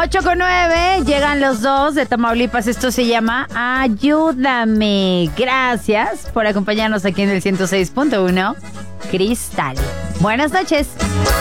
8:09, llegan los dos de Tamaulipas. Esto se llama Ayúdame. Gracias por acompañarnos aquí en el 106.1 Cristal. Buenas noches.